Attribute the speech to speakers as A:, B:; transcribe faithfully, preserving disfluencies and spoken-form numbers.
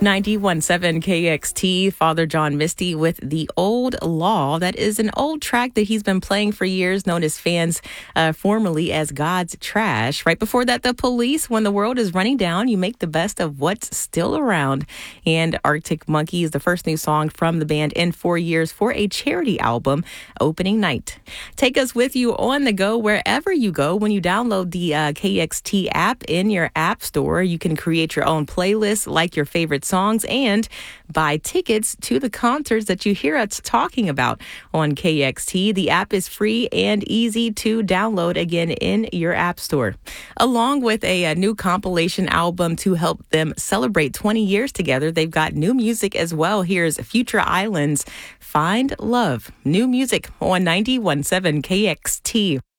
A: ninety-one point seven K X T, Father John Misty with The Old Law. That is an old track that he's been playing for years, known as fans, uh, formerly as God's Trash. Right before that, The Police, When the World is Running Down, You Make the Best of What's Still Around. And Arctic Monkeys, the first new song from the band in four years for a charity album, Opening Night. Take us with you on the go wherever you go. When you download the uh, K X T app in your app store, you can create your own playlist, like your favorite songs, and buy tickets to the concerts that you hear us talking about on K X T. The app is free and easy to download, again, in your app store. Along with a, a new compilation album to help them celebrate twenty years together, they've got new music as well. Here's Future Islands, Find Love. New music on ninety-one point seven K X T.